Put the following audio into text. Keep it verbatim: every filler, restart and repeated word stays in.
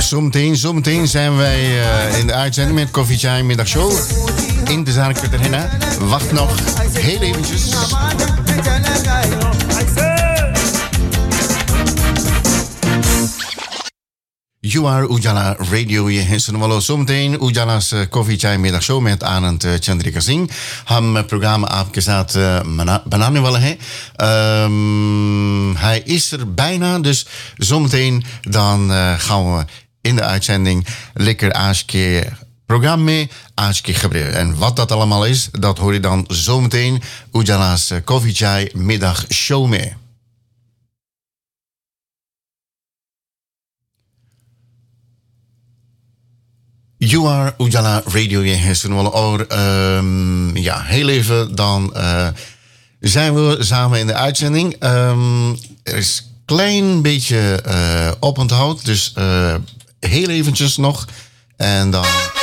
zometeen, zometeen zijn wij uh, in de uitzending met Koffie Chai Middagshow. In de zaak met Henna. Wacht nog heel eventjes. You are Ujala Radio. Je hinsen wel zometeen Ujala's uh, Koffie Chai Middagshow met Anand uh, Chandrika Singh. Ham uh, programma afgezet uh, bananen wel hè. Um, hij is er bijna, dus zometeen dan uh, gaan we in de uitzending lekker aanskeer programma aanskeer gebruiken. En wat dat allemaal is, dat hoor je dan zometeen Ujala's uh, Koffie Chai Middagshow mee. You are Ujala Radio. Je hersenen wel over. Um, ja, heel even. Dan uh, zijn we samen in de uitzending. Um, er is een klein beetje uh, oponthoud. Dus uh, heel eventjes nog. En dan